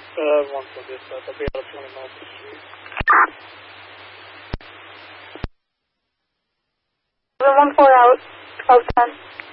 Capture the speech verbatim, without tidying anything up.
Uh, one for this, uh, they'll be out of twenty miles this street. one four out, out ten.